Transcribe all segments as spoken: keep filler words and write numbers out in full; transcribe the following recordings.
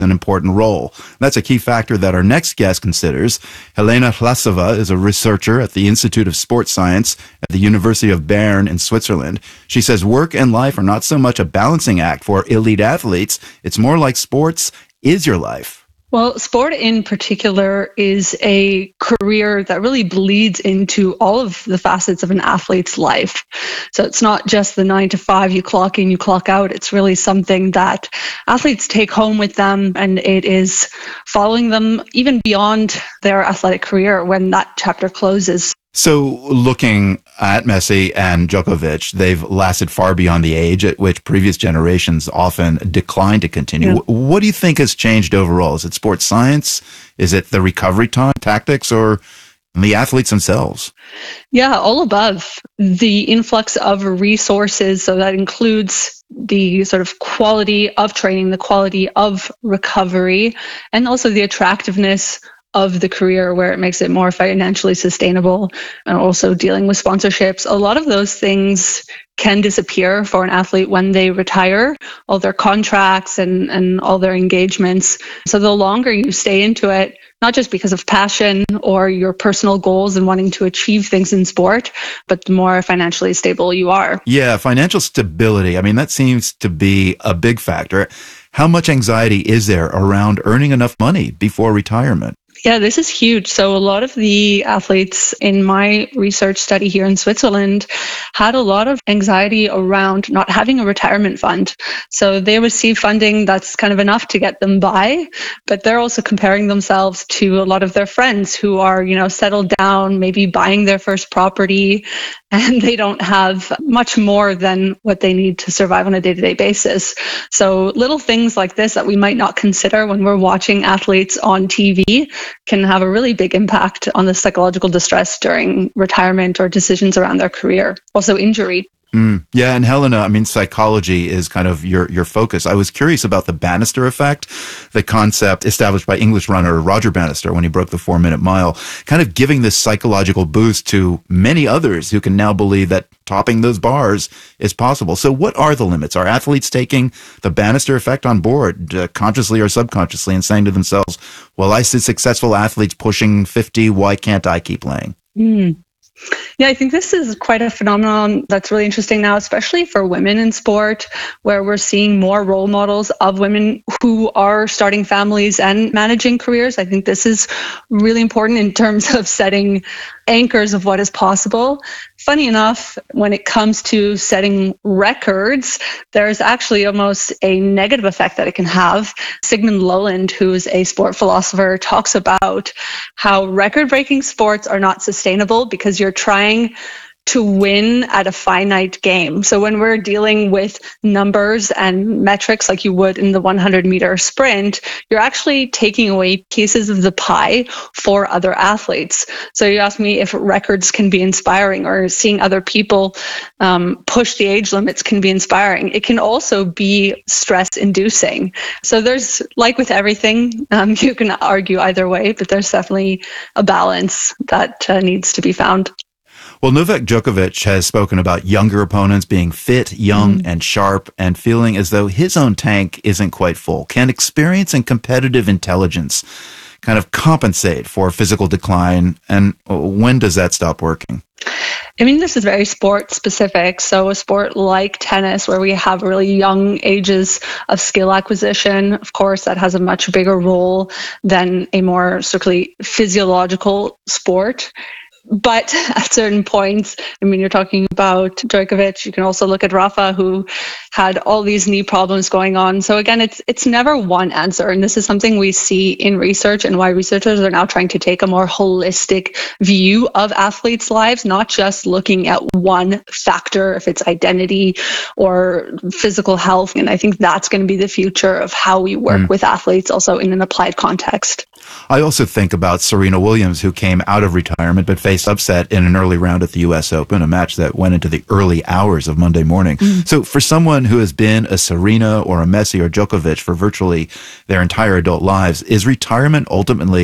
an important role. That's a key factor that our next guest considers. Helena Hlasová is a researcher at the Institute of Sports Science at the University of Bern in Switzerland. She says work and life are not so much a balancing act for elite athletes. It's more like sports is your life. Well, sport in particular is a career that really bleeds into all of the facets of an athlete's life. So it's not just the nine to five, you clock in, you clock out. It's really something that athletes take home with them, and it is following them even beyond their athletic career when that chapter closes. So looking at Messi and Djokovic, they've lasted far beyond the age at which previous generations often declined to continue. Yeah. What do you think has changed overall? Is it sports science? Is it the recovery time, tactics, or the athletes themselves? Yeah, all above. The influx of resources, so that includes the sort of quality of training, the quality of recovery, and also the attractiveness of the career where it makes it more financially sustainable, and also dealing with sponsorships. A lot of those things can disappear for an athlete when they retire, all their contracts and, and all their engagements. So the longer you stay into it, not just because of passion or your personal goals and wanting to achieve things in sport, but the more financially stable you are. Yeah, financial stability. I mean, that seems to be a big factor. How much anxiety is there around earning enough money before retirement? Yeah, this is huge. So a lot of the athletes in my research study here in Switzerland had a lot of anxiety around not having a retirement fund. So they receive funding that's kind of enough to get them by, but they're also comparing themselves to a lot of their friends who are, you know, settled down, maybe buying their first property, and they don't have much more than what they need to survive on a day-to-day basis. So little things like this that we might not consider when we're watching athletes on T V can have a really big impact on the psychological distress during retirement or decisions around their career. Also injury. Mm, yeah, and Helena, I mean, psychology is kind of your, your focus. I was curious about the Bannister effect, the concept established by English runner Roger Bannister when he broke the four-minute mile, kind of giving this psychological boost to many others who can now believe that topping those bars is possible. So what are the limits? Are athletes taking the Bannister effect on board, uh, consciously or subconsciously, and saying to themselves, well, I see successful athletes pushing fifty, why can't I keep playing? Mm. Yeah, I think this is quite a phenomenon that's really interesting now, especially for women in sport, where we're seeing more role models of women who are starting families and managing careers. I think this is really important in terms of setting anchors of what is possible. Funny enough, when it comes to setting records, there's actually almost a negative effect that it can have. Sigmund Lowland, who's a sport philosopher, talks about how record-breaking sports are not sustainable because you're trying to win at a finite game. So when we're dealing with numbers and metrics like you would in the hundred meter sprint, you're actually taking away pieces of the pie for other athletes. So you asked me if records can be inspiring, or seeing other people um, push the age limits can be inspiring. It can also be stress inducing. So there's, like with everything, um, you can argue either way, but there's definitely a balance that uh, needs to be found. Well, Novak Djokovic has spoken about younger opponents being fit, young, mm. and sharp, and feeling as though his own tank isn't quite full. Can experience and competitive intelligence kind of compensate for physical decline, and when does that stop working? I mean, this is very sport specific. So a sport like tennis, where we have really young ages of skill acquisition, of course, that has a much bigger role than a more strictly physiological sport. But at certain points, I mean, you're talking about Djokovic. You can also look at Rafa, who had all these knee problems going on. So again, it's it's never one answer. And this is something we see in research, and why researchers are now trying to take a more holistic view of athletes' lives, not just looking at one factor, if it's identity or physical health. And I think that's going to be the future of how we work mm. with athletes, also in an applied context. I also think about Serena Williams, who came out of retirement but faced upset in an early round at the U S Open, a match that went into the early hours of Monday morning. Mm. So for someone who has been a Serena or a Messi or Djokovic for virtually their entire adult lives, is retirement ultimately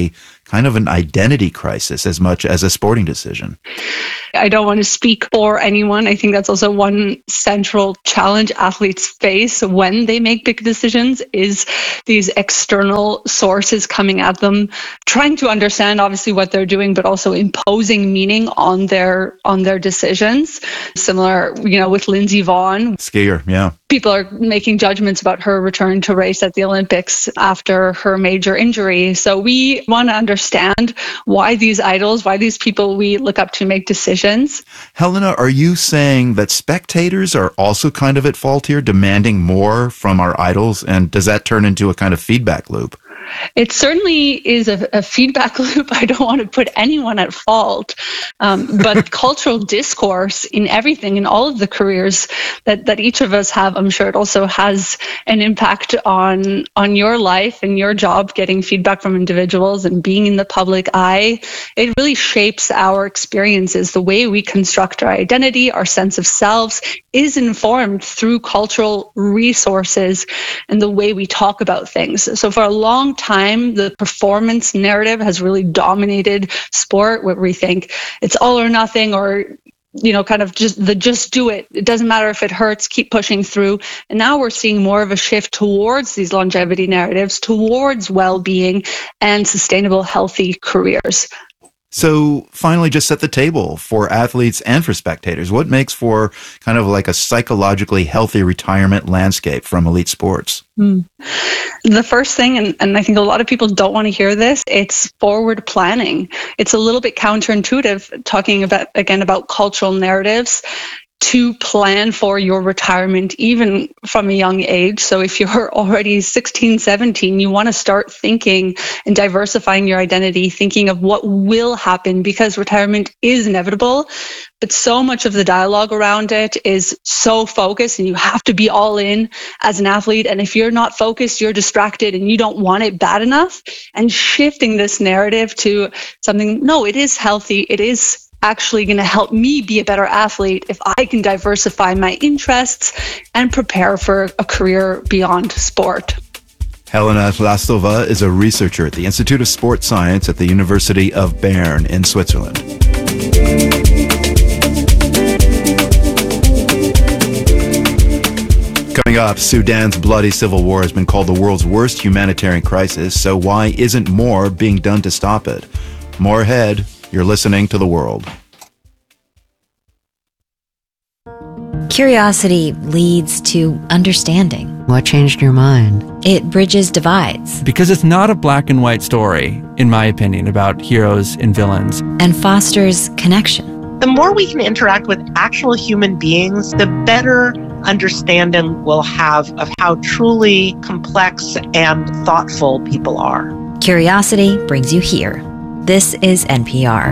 kind of an identity crisis as much as a sporting decision. I don't want to speak for anyone. I think that's also one central challenge athletes face when they make big decisions is these external sources coming at them, trying to understand obviously what they're doing, but also imposing meaning on their on their decisions. Similar, you know, with Lindsey Vonn. Skier, yeah. People are making judgments about her return to race at the Olympics after her major injury. So we want to understand why these idols, why these people we look up to make decisions. Helena, are you saying that spectators are also kind of at fault here, demanding more from our idols? And does that turn into a kind of feedback loop? It certainly is a, a feedback loop. I don't want to put anyone at fault. Um, but cultural discourse in everything, in all of the careers that, that each of us have, I'm sure it also has an impact on, on your life and your job, getting feedback from individuals and being in the public eye. It really shapes our experiences. The way we construct our identity, our sense of selves is informed through cultural resources and the way we talk about things. So for a long time, the performance narrative has really dominated sport, where we think it's all or nothing, or you know, kind of just the just do it. It doesn't matter if it hurts, keep pushing through. And now we're seeing more of a shift towards these longevity narratives, towards well-being and sustainable, healthy careers. So finally, just set the table for athletes and for spectators. What makes for kind of like a psychologically healthy retirement landscape from elite sports? Mm. The first thing, and, and I think a lot of people don't want to hear this, it's forward planning. It's a little bit counterintuitive talking about, again, about cultural narratives, to plan for your retirement, even from a young age. So if you're already sixteen, seventeen, you want to start thinking and diversifying your identity, thinking of what will happen, because retirement is inevitable. But so much of the dialogue around it is so focused, and you have to be all in as an athlete. And if you're not focused, you're distracted and you don't want it bad enough. And shifting this narrative to something, no, it is healthy. It is actually going to help me be a better athlete if I can diversify my interests and prepare for a career beyond sport. Helena Hlastova is a researcher at the Institute of Sports Science at the University of Bern in Switzerland. Coming up, Sudan's bloody civil war has been called the world's worst humanitarian crisis, so why isn't more being done to stop it? More ahead. You're listening to The World. Curiosity leads to understanding. What changed your mind? It bridges divides. Because it's not a black and white story, in my opinion, about heroes and villains. And fosters connection. The more we can interact with actual human beings, the better understanding we'll have of how truly complex and thoughtful people are. Curiosity brings you here. This is N P R.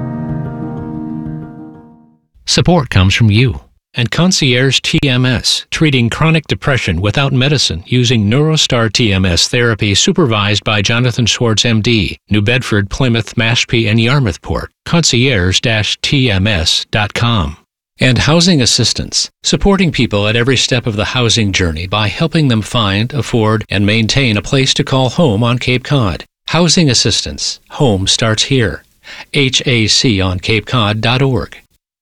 Support comes from you and Concierge T M S, treating chronic depression without medicine using NeuroStar T M S therapy supervised by Jonathan Schwartz, M D, New Bedford, Plymouth, Mashpee, and Yarmouthport. concierge dash T M S dot com. And Housing Assistance, supporting people at every step of the housing journey by helping them find, afford, and maintain a place to call home on Cape Cod. Housing Assistance. Home starts here. H A C on cape cod dot org.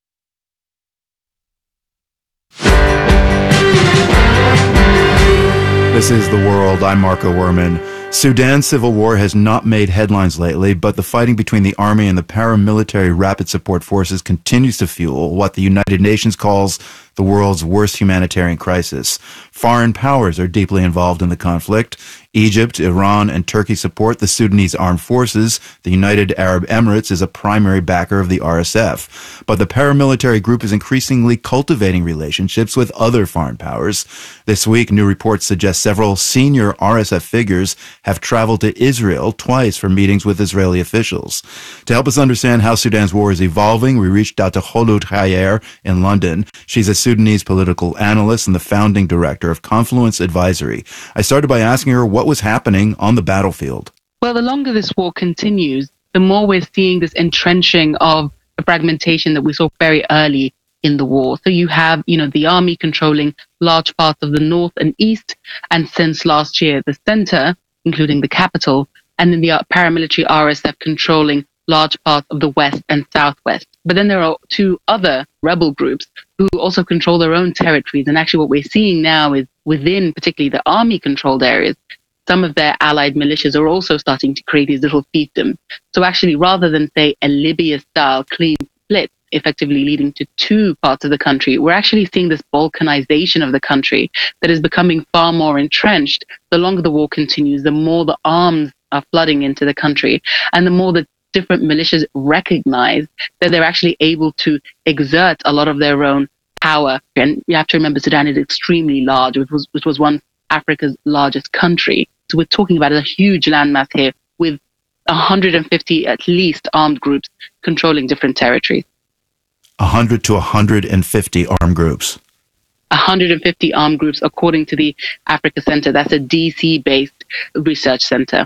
This is The World. I'm Marco Werman. Sudan's civil war has not made headlines lately, but the fighting between the army and the paramilitary rapid support forces continues to fuel what the United Nations calls the world's worst humanitarian crisis. Foreign powers are deeply involved in the conflict. Egypt, Iran, and Turkey support the Sudanese armed forces. The United Arab Emirates is a primary backer of the R S F. But the paramilitary group is increasingly cultivating relationships with other foreign powers. This week, new reports suggest several senior R S F figures have traveled to Israel twice for meetings with Israeli officials. To help us understand how Sudan's war is evolving, we reached out to Kholoud Khayer in London. She's a Sudanese political analyst and the founding director of Confluence Advisory. I started by asking her what was happening on the battlefield. Well, the longer this war continues, the more we're seeing this entrenching of the fragmentation that we saw very early in the war. So you have, you know, the army controlling large parts of the north and east, and since last year, the center, including the capital, and then the paramilitary R S F controlling large parts of the west and southwest. But then there are two other rebel groups who also control their own territories. And actually what we're seeing now is within particularly the army-controlled areas, some of their allied militias are also starting to create these little fiefdoms. So actually, rather than, say, a Libya-style clean split, effectively leading to two parts of the country, we're actually seeing this balkanization of the country that is becoming far more entrenched. The longer the war continues, the more the arms are flooding into the country, and the more the different militias recognize that they're actually able to exert a lot of their own power. And you have to remember, Sudan is extremely large, which was, which was once Africa's largest country. So we're talking about a huge landmass here with one hundred fifty at least armed groups controlling different territories. one hundred to one hundred fifty armed groups. one hundred fifty armed groups, according to the Africa Center. That's a D C-based research center.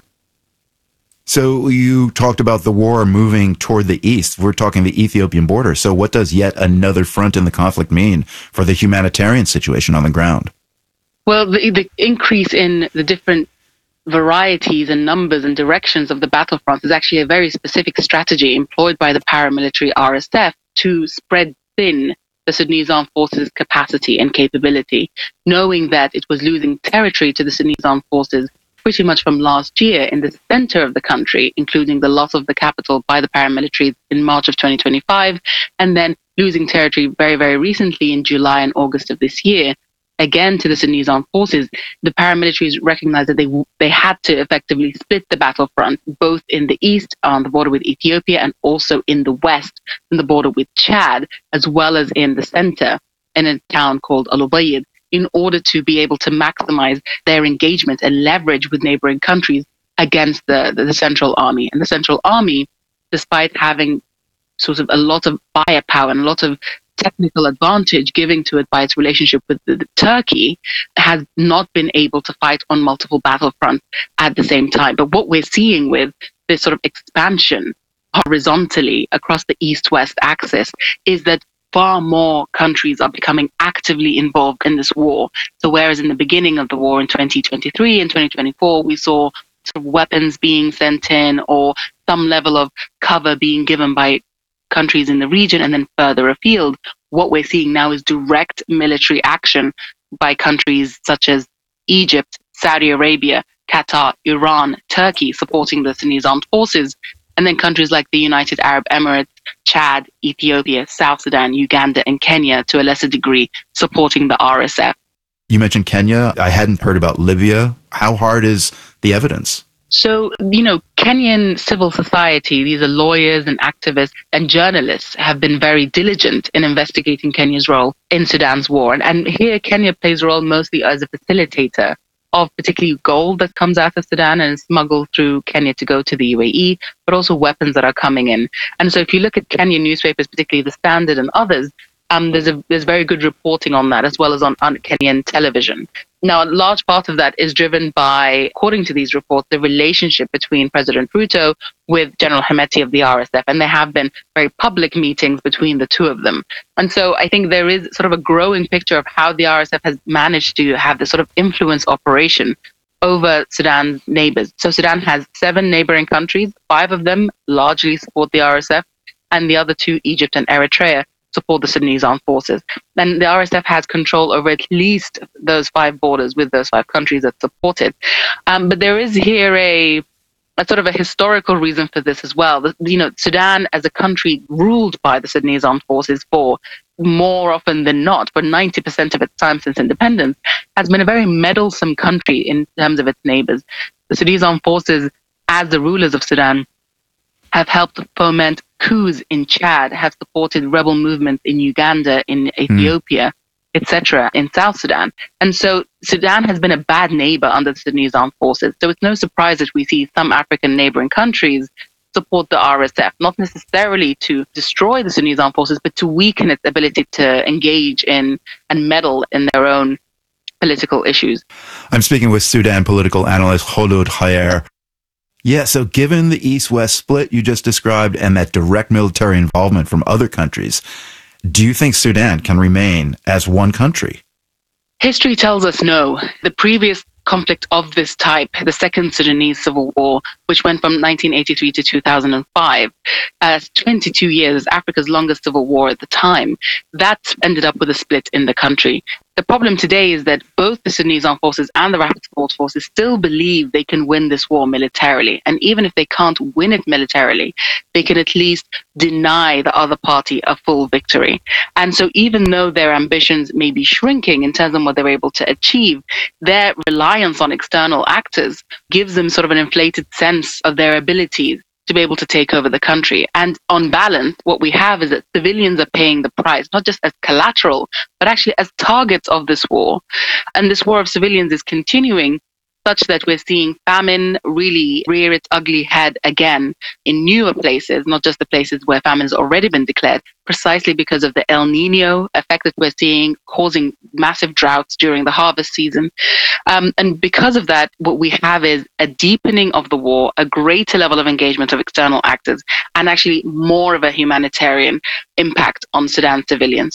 So you talked about the war moving toward the east. We're talking the Ethiopian border. So what does yet another front in the conflict mean for the humanitarian situation on the ground? Well, the, the increase in the different varieties and numbers and directions of the battlefront is actually a very specific strategy employed by the paramilitary R S F to spread thin the Sudanese armed forces' capacity and capability, knowing that it was losing territory to the Sudanese armed forces pretty much from last year in the center of the country, including the loss of the capital by the paramilitary in March of twenty twenty-five, and then losing territory very, very recently in July and August of this year, again to the Sudanese armed forces. The paramilitaries recognized that they they had to effectively split the battlefront, both in the east on the border with Ethiopia and also in the west on the border with Chad, as well as in the center in a town called Al Ubaid, in order to be able to maximize their engagement and leverage with neighboring countries against the, the, the Central Army. And the Central Army, despite having sort of a lot of firepower and a lot of technical advantage given to it by its relationship with the, the Turkey, has not been able to fight on multiple battlefronts at the same time. But what we're seeing with this sort of expansion horizontally across the east-west axis is that far more countries are becoming actively involved in this war. So whereas in the beginning of the war in twenty twenty-three and twenty twenty-four, we saw sort of weapons being sent in or some level of cover being given by countries in the region and then further afield, what we're seeing now is direct military action by countries such as Egypt, Saudi Arabia, Qatar, Iran, Turkey supporting the Sudanese armed forces, and then countries like the United Arab Emirates, Chad, Ethiopia, South Sudan, Uganda, and Kenya, to a lesser degree, supporting the R S F. You mentioned Kenya. I hadn't heard about Libya. How hard is the evidence? So, you know, Kenyan civil society, these are lawyers and activists and journalists, have been very diligent in investigating Kenya's role in Sudan's war. And, and here Kenya plays a role mostly as a facilitator of particularly gold that comes out of Sudan and is smuggled through Kenya to go to the U A E, but also weapons that are coming in. And so if you look at Kenyan newspapers, particularly The Standard and others, um, there's a there's very good reporting on that, as well as on, on Kenyan television. Now, a large part of that is driven by, according to these reports, the relationship between President Ruto with General Hemeti of the R S F, and there have been very public meetings between the two of them. And so I think there is sort of a growing picture of how the R S F has managed to have this sort of influence operation over Sudan's neighbors. So Sudan has seven neighboring countries, five of them largely support the R S F, and the other two, Egypt and Eritrea, support the Sudanese armed forces. And the R S F has control over at least those five borders with those five countries that support it. Um, but there is here a, a sort of a historical reason for this as well. The, you know, Sudan as a country ruled by the Sudanese armed forces for more often than not, for ninety percent of its time since independence, has been a very meddlesome country in terms of its neighbors. The Sudanese armed forces, as the rulers of Sudan, have helped foment coups in Chad, have supported rebel movements in Uganda, in Ethiopia, mm. et cetera, in South Sudan. And so Sudan has been a bad neighbor under the Sudanese armed forces. So it's no surprise that we see some African neighboring countries support the R S F, not necessarily to destroy the Sudanese armed forces, but to weaken its ability to engage in and meddle in their own political issues. I'm speaking with Sudan political analyst Kholoud Khayer. Yeah, so given the East-West split you just described and that direct military involvement from other countries, do you think Sudan can remain as one country? History tells us no. The previous conflict of this type, the Second Sudanese Civil War, which went from nineteen eighty-three to two thousand five, as twenty-two years, Africa's longest civil war at the time, that ended up with a split in the country. The problem today is that both the Sudanese Armed Forces and the Rapid Support Forces still believe they can win this war militarily. And even if they can't win it militarily, they can at least deny the other party a full victory. And so even though their ambitions may be shrinking in terms of what they're able to achieve, their reliance on external actors gives them sort of an inflated sense of their abilities to be able to take over the country. And on balance, what we have is that civilians are paying the price, not just as collateral, but actually as targets of this war. And this war of civilians is continuing such that we're seeing famine really rear its ugly head again in newer places, not just the places where famine has already been declared, precisely because of the El Nino effect that we're seeing, causing massive droughts during the harvest season. Um, and because of that, what we have is a deepening of the war, a greater level of engagement of external actors, and actually more of a humanitarian impact on Sudan civilians.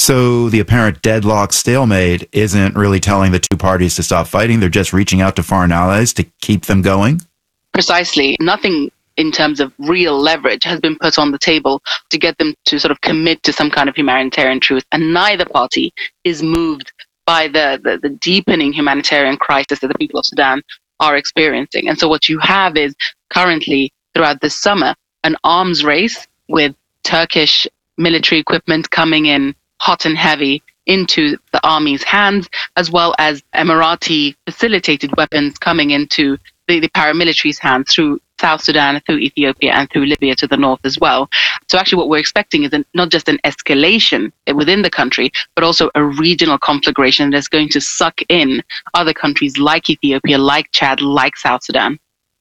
So the apparent deadlock stalemate isn't really telling the two parties to stop fighting. They're just reaching out to foreign allies to keep them going? Precisely. Nothing in terms of real leverage has been put on the table to get them to sort of commit to some kind of humanitarian truce. And neither party is moved by the, the, the deepening humanitarian crisis that the people of Sudan are experiencing. And so what you have is currently, throughout this summer, an arms race with Turkish military equipment coming in hot and heavy into the army's hands, as well as Emirati facilitated weapons coming into the, the paramilitary's hands through South Sudan, through Ethiopia, and through Libya to the north as well. So actually what we're expecting is an, not just an escalation within the country, but also a regional conflagration that's going to suck in other countries like Ethiopia, like Chad, like South Sudan.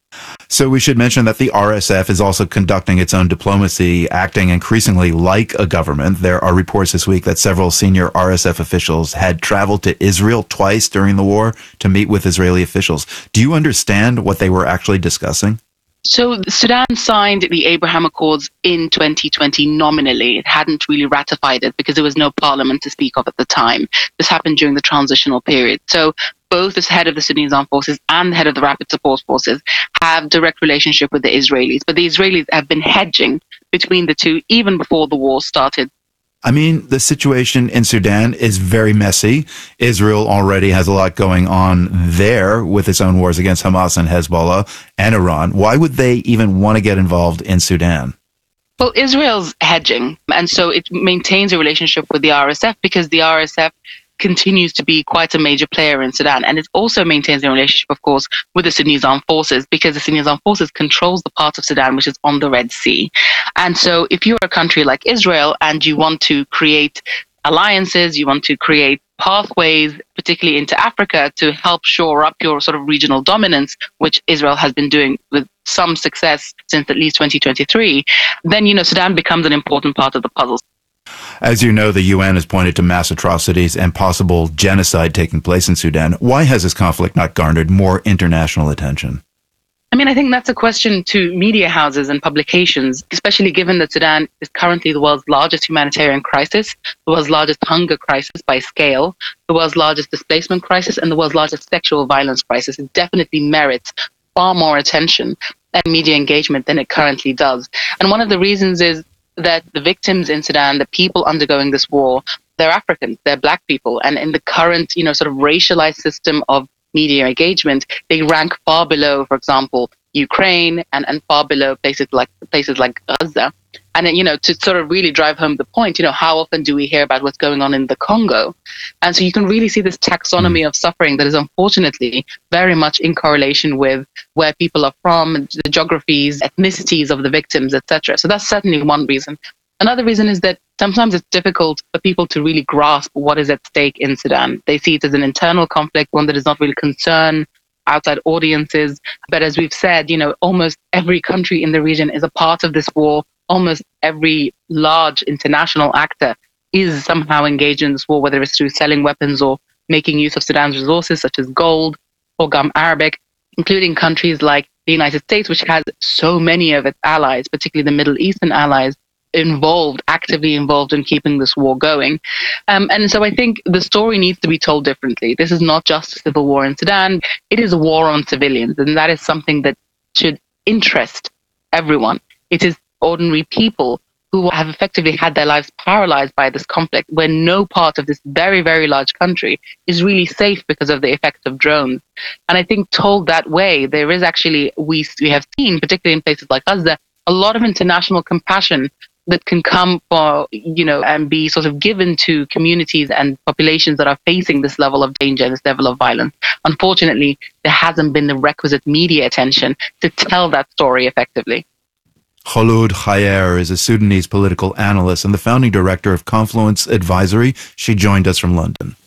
So we should mention that the R S F is also conducting its own diplomacy, acting increasingly like a government. There are reports this week that several senior R S F officials had traveled to Israel twice during the war to meet with Israeli officials. Do you understand what they were actually discussing? So Sudan signed the Abraham Accords in twenty twenty nominally. It hadn't really ratified it because there was no parliament to speak of at the time. This happened during the transitional period. So both the head of the Sudanese Armed Forces and the head of the Rapid Support Forces have direct relationship with the Israelis. But the Israelis have been hedging between the two even before the war started. I mean, the situation in Sudan is very messy. Israel already has a lot going on there with its own wars against Hamas and Hezbollah and Iran. Why would they even want to get involved in Sudan? Well, Israel's hedging, and so it maintains a relationship with the R S F because the R S F continues to be quite a major player in Sudan. And it also maintains a relationship, of course, with the Sudanese Armed Forces because the Sudanese Armed Forces controls the part of Sudan which is on the Red Sea. And so if you're a country like Israel and you want to create alliances, you want to create pathways, particularly into Africa, to help shore up your sort of regional dominance, which Israel has been doing with some success since at least twenty twenty-three, then, you know, Sudan becomes an important part of the puzzle. As you know, the U N has pointed to mass atrocities and possible genocide taking place in Sudan. Why has this conflict not garnered more international attention? I mean, I think that's a question to media houses and publications, especially given that Sudan is currently the world's largest humanitarian crisis, the world's largest hunger crisis by scale, the world's largest displacement crisis, and the world's largest sexual violence crisis. It definitely merits far more attention and media engagement than it currently does. And one of the reasons is that the victims in Sudan, the people undergoing this war, they're Africans, they're Black people. And in the current, you know, sort of racialized system of media engagement, they rank far below, for example, Ukraine and, and far below places like places like Gaza. And, you know, to sort of really drive home the point, you know, how often do we hear about what's going on in the Congo? And so you can really see this taxonomy of suffering that is unfortunately very much in correlation with where people are from, the geographies, ethnicities of the victims, et cetera. So that's certainly one reason. Another reason is that sometimes it's difficult for people to really grasp what is at stake in Sudan. They see it as an internal conflict, one that does not really concern outside audiences. But as we've said, you know, almost every country in the region is a part of this war. Almost every large international actor is somehow engaged in this war, whether it's through selling weapons or making use of Sudan's resources, such as gold or gum arabic, including countries like the United States, which has so many of its allies, particularly the Middle Eastern allies, involved, actively involved in keeping this war going. Um, and so I think the story needs to be told differently. This is not just a civil war in Sudan. It is a war on civilians. And that is something that should interest everyone. It is ordinary people who have effectively had their lives paralyzed by this conflict, where no part of this very, very large country is really safe because of the effects of drones. And I think told that way, there is actually, we, we have seen, particularly in places like Gaza, a lot of international compassion that can come for, you know, and be sort of given to communities and populations that are facing this level of danger, this level of violence. Unfortunately, there hasn't been the requisite media attention to tell that story effectively. Kholoud Khayer is a Sudanese political analyst and the founding director of Confluence Advisory. She joined us from London.